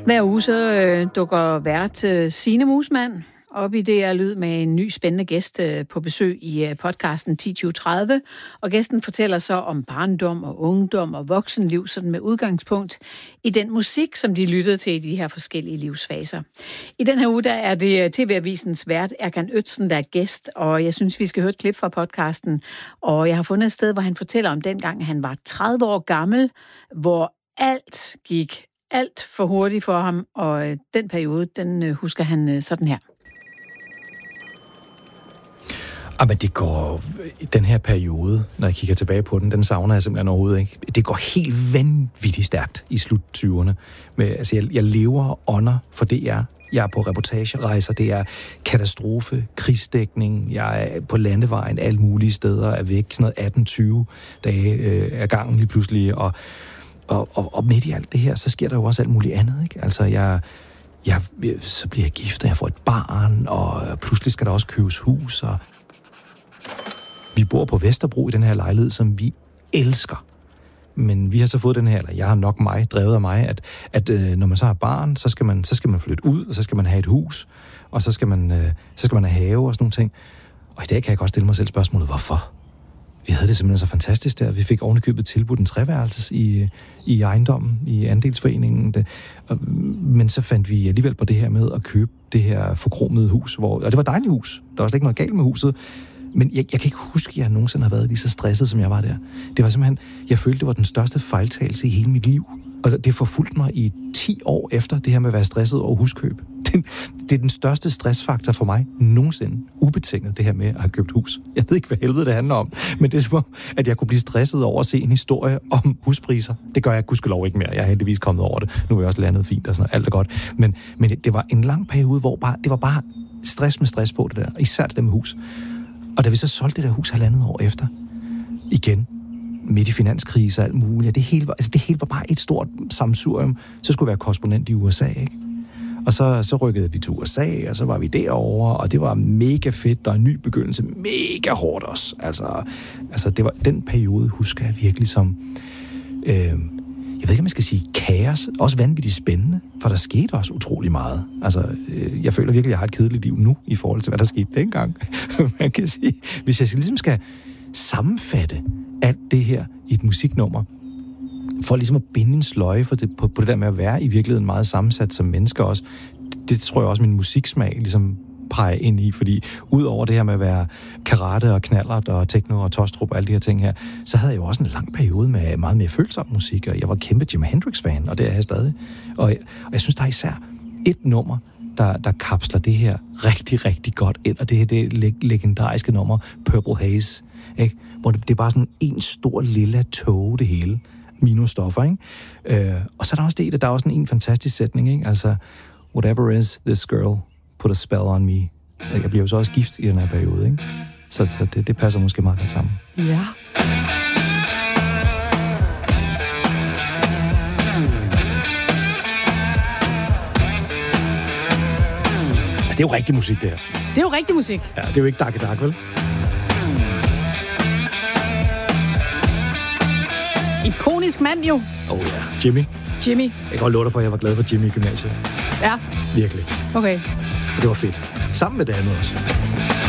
Hver uge så dukker vært Signe Musmann op i DR Lyd med en ny spændende gæst på besøg i podcasten 10-20-30. Og gæsten fortæller så om barndom og ungdom og voksenliv, sådan med udgangspunkt i den musik, som de lyttede til i de her forskellige livsfaser. I den her uge, der er det TV-avisens vært Erkan Özden, der er gæst, og jeg synes, vi skal høre et klip fra podcasten. Og jeg har fundet et sted, hvor han fortæller om dengang, han var 30 år gammel, hvor alt gik alt for hurtigt for ham, og den periode, den husker han sådan her. Men det går, den her periode, når jeg kigger tilbage på den savner jeg simpelthen overhovedet ikke. Det går helt vanvittigt stærkt i slut 20'erne. Altså, jeg lever og ånder for DR. Jeg er på reportagerejser, det er katastrofe, krigsdækning, jeg er på landevejen, alle mulige steder er væk, sådan noget 18-20 dage er gangen lige pludselig, og midt i alt det her, så sker der jo også alt muligt andet, ikke? Altså, så bliver jeg gift, og jeg får et barn, og pludselig skal der også købes hus, og vi bor på Vesterbro i den her lejlighed, som vi elsker. Men vi har så fået den her, eller jeg har nok drevet af mig, at når man så har barn, så skal man flytte ud, og så skal man have et hus, og så skal man have have og sådan nogle ting. Og i dag kan jeg godt stille mig selv spørgsmålet, hvorfor? Vi havde det simpelthen så fantastisk der. Vi fik ovenikøbet tilbudt en treværelses i ejendommen, i andelsforeningen. Men så fandt vi alligevel på det her med at købe det her forkromede hus, og det var et dejligt hus. Der var slet ikke noget galt med huset. Men jeg kan ikke huske, at jeg nogensinde har været lige så stresset, som jeg var der. Det var simpelthen, jeg følte, det var den største fejltagelse i hele mit liv. Og det forfulgte mig i 10 år efter det her med at være stresset over huskøb. Det er den største stressfaktor for mig nogensinde. Ubetinget, det her med at have købt hus. Jeg ved ikke, hvad helvede det handler om, men det er som om, at jeg kunne blive stresset over at se en historie om huspriser. Det gør jeg gudskelov ikke mere. Jeg er heldigvis kommet over det. Nu er jeg også landet fint og sådan noget. Alt er godt. Men det var en lang periode, hvor det var bare stress med stress på det der. Især det der med hus. Og da vi så solgte det der hus 1,5 år efter, igen, midt i finanskrise og alt muligt, det hele var bare et stort sammensurium. Så skulle jeg være korrespondent i USA, ikke? Og så rykkede vi til USA, og så var vi derovre, og det var mega fedt, og en ny begyndelse, mega hårdt også. Altså det var den periode, husker jeg virkelig som, jeg ved ikke, om man skal sige kaos, også vanvittigt spændende, for der skete også utrolig meget. Altså, jeg føler virkelig, at jeg har et kedeligt liv nu, i forhold til, hvad der skete dengang. Man kan sige, hvis jeg ligesom skal sammenfatte alt det her i et musiknummer, for ligesom at binde en sløje på det der med at være i virkeligheden meget sammensat som mennesker også. Det tror jeg også, min musiksmag ligesom peger ind i, fordi udover det her med at være karate og knallert og techno og tostrup og alle de her ting her, så havde jeg jo også en lang periode med meget mere følsom musik, og jeg var kæmpe Jimi Hendrix-fan, og det er jeg stadig. Og jeg synes, der er især et nummer, der kapsler det her rigtig, rigtig godt ind, og det er det legendariske nummer Purple Haze, ikke? Hvor det er bare sådan en stor lille tåge, det hele. Minus stoffer, ikke? Og så er der også der er også en fantastisk sætning, ikke? Altså, whatever is this girl, put a spell on me. Jeg bliver jo så også gift i den her periode, ikke? Så det passer måske meget godt sammen. Ja. Altså, det er jo rigtig musik, det her. Det er jo rigtig musik. Ja, det er jo ikke dak, vel? Ikonisk mand jo. Ja, Jimmy. Jeg kan godt love dig for, at jeg var glad for Jimmy i gymnasiet. Ja. Virkelig. Okay. Og det var fedt. Sammen med det andet også.